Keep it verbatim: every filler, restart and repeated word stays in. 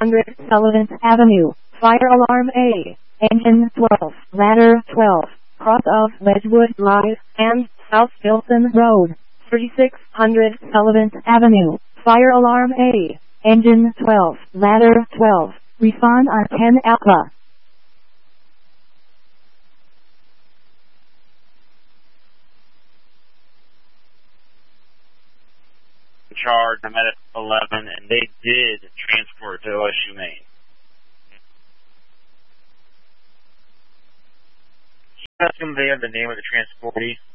hundred Sullivan Avenue, fire alarm A, engine twelve, ladder twelve, cross of Wedgwood Drive and South Filson Road, thirty-six hundred Sullivan Avenue, fire alarm A, engine twelve, ladder twelve, refund on ten Alpha. Charge, I'm at eleven, and they did transport to O S U Maine. Can you ask them if they have the name of the transportee?